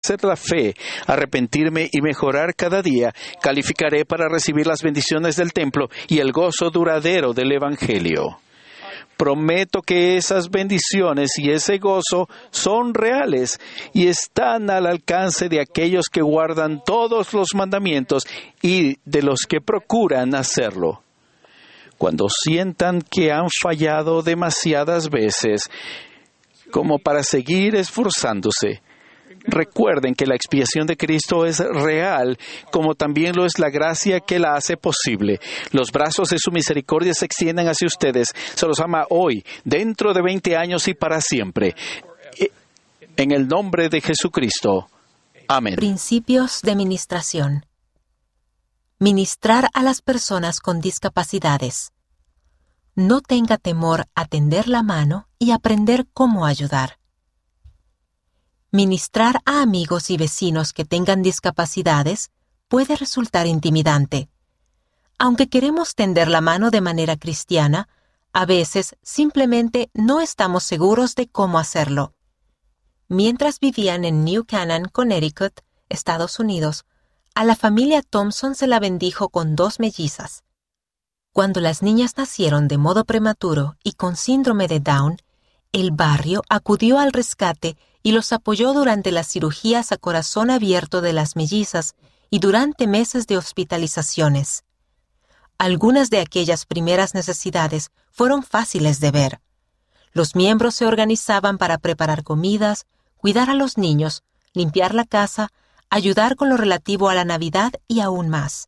fortalecer la fe, arrepentirme y mejorar cada día, calificaré para recibir las bendiciones del templo y el gozo duradero del Evangelio. Prometo que esas bendiciones y ese gozo son reales y están al alcance de aquellos que guardan todos los mandamientos y de los que procuran hacerlo. Cuando sientan que han fallado demasiadas veces, como para seguir esforzándose, recuerden que la expiación de Cristo es real, como también lo es la gracia que la hace posible. Los brazos de su misericordia se extienden hacia ustedes. Se los ama hoy, dentro de 20 años y para siempre. En el nombre de Jesucristo. Amén. Principios de ministración. Ministrar a las personas con discapacidades. No tenga temor a tender la mano y aprender cómo ayudar. Ministrar a amigos y vecinos que tengan discapacidades puede resultar intimidante. Aunque queremos tender la mano de manera cristiana, a veces simplemente no estamos seguros de cómo hacerlo. Mientras vivían en New Canaan, Connecticut, Estados Unidos, a la familia Thompson se la bendijo con 2 mellizas. Cuando las niñas nacieron de modo prematuro y con síndrome de Down, el barrio acudió al rescate y los apoyó durante las cirugías a corazón abierto de las mellizas y durante meses de hospitalizaciones. Algunas de aquellas primeras necesidades fueron fáciles de ver. Los miembros se organizaban para preparar comidas, cuidar a los niños, limpiar la casa, ayudar con lo relativo a la Navidad y aún más.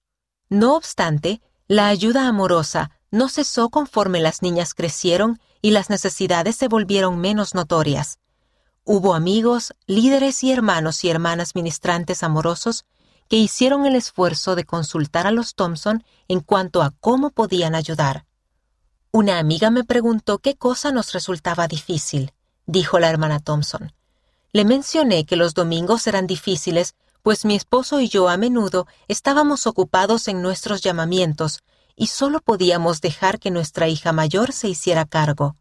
No obstante, la ayuda amorosa no cesó conforme las niñas crecieron y las necesidades se volvieron menos notorias. Hubo amigos, líderes y hermanos y hermanas ministrantes amorosos que hicieron el esfuerzo de consultar a los Thompson en cuanto a cómo podían ayudar. Una amiga me preguntó qué cosa nos resultaba difícil, dijo la hermana Thompson. Le mencioné que los domingos eran difíciles, pues mi esposo y yo a menudo estábamos ocupados en nuestros llamamientos y solo podíamos dejar que nuestra hija mayor se hiciera cargo.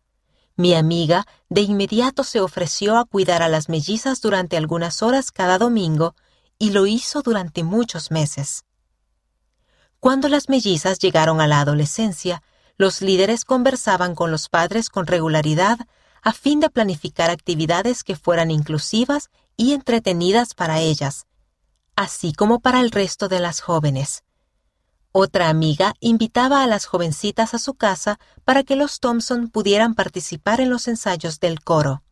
Mi amiga de inmediato se ofreció a cuidar a las mellizas durante algunas horas cada domingo y lo hizo durante muchos meses. Cuando las mellizas llegaron a la adolescencia, los líderes conversaban con los padres con regularidad a fin de planificar actividades que fueran inclusivas y entretenidas para ellas, así como para el resto de las jóvenes. Otra amiga invitaba a las jovencitas a su casa para que los Thompson pudieran participar en los ensayos del coro.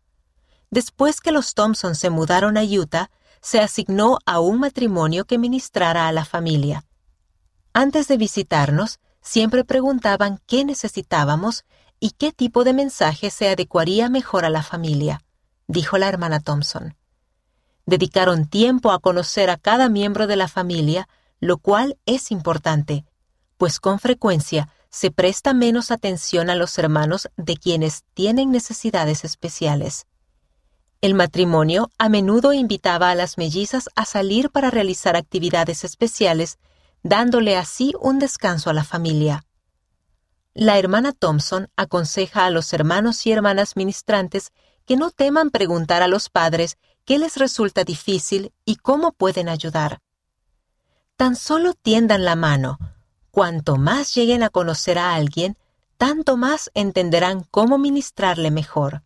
Después que los Thompson se mudaron a Utah, se asignó a un matrimonio que ministrara a la familia. Antes de visitarnos, siempre preguntaban qué necesitábamos y qué tipo de mensaje se adecuaría mejor a la familia, dijo la hermana Thompson. Dedicaron tiempo a conocer a cada miembro de la familia, lo cual es importante, pues con frecuencia se presta menos atención a los hermanos de quienes tienen necesidades especiales. El matrimonio a menudo invitaba a las mellizas a salir para realizar actividades especiales, dándole así un descanso a la familia. La hermana Thompson aconseja a los hermanos y hermanas ministrantes que no teman preguntar a los padres qué les resulta difícil y cómo pueden ayudar. Tan solo tiendan la mano. Cuanto más lleguen a conocer a alguien, tanto más entenderán cómo ministrarle mejor.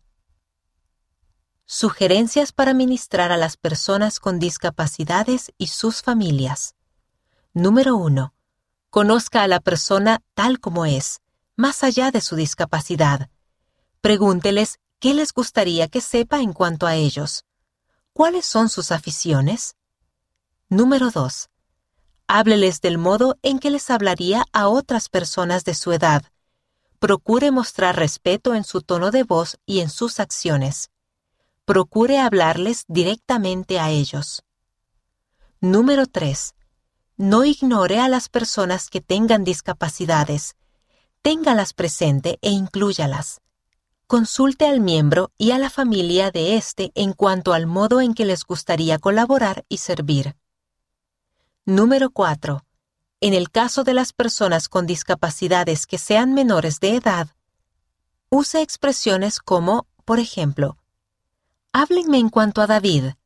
Sugerencias para ministrar a las personas con discapacidades y sus familias. Número 1. Conozca a la persona tal como es, más allá de su discapacidad. Pregúnteles qué les gustaría que sepa en cuanto a ellos. ¿Cuáles son sus aficiones? Número 2. Hábleles del modo en que les hablaría a otras personas de su edad. Procure mostrar respeto en su tono de voz y en sus acciones. Procure hablarles directamente a ellos. Número 3. No ignore a las personas que tengan discapacidades. Téngalas presente e inclúyalas. Consulte al miembro y a la familia de éste en cuanto al modo en que les gustaría colaborar y servir. Número 4. En el caso de las personas con discapacidades que sean menores de edad, use expresiones como, por ejemplo, háblenme en cuanto a David,